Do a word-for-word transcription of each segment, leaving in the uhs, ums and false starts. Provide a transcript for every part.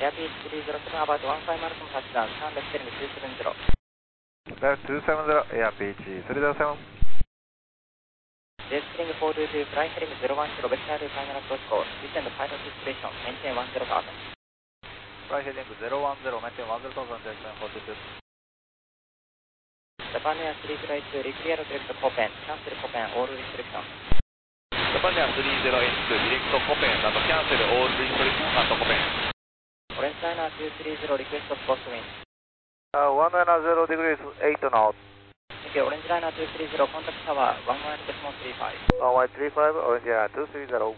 Airbus three zero seven about one five zero from touchdown, turn left heading two seven zero. Left two seven zero, Airbus three zero seven. Jet spring four two two, flying heading zero one zero, vector to final approach call. Descend pilot situation, maintain one zero thousand. Fly heading zero one zero, maintain one zero thousand, Jet spring four two two. Japan Air three zero eight two, reclear direct Copen, cancel Copen, all restriction. Japan Air three zero eight two, direct Copen, and cancel all restriction at Copen. Orange Liner two three zero, request of cross wind. Uh, one nine zero degrees, eight knots. Okay, Orange Liner two three zero, contact tower, one one decimal three five. one one three five, Orange Liner two three zero.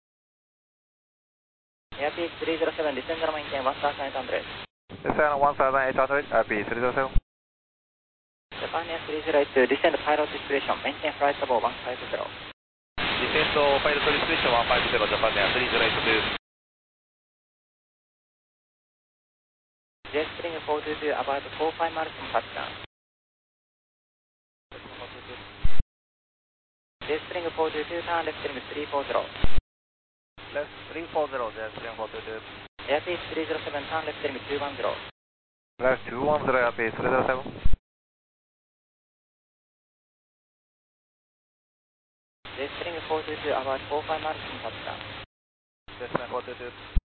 Airbus three zero seven, descend and maintain one thousand eight hundred. Descend one thousand eight hundred, Airbus three zero seven. Japan Air three zero eight two, descend pilot discretion, maintain flight level one five zero. Descend pilot discretion one five zero, Japan Air three zero eight two. Jet spring four two two, about four five miles from touchdown. Jet spring four two two, turn left heading three four zero. Left three four zero, Jet spring four two two. Airbus three zero seven, turn left heading two one zero. Left two one zero, Airbus three zero seven. Jet spring four two two, about four five miles from touchdown. Jet spring four two two.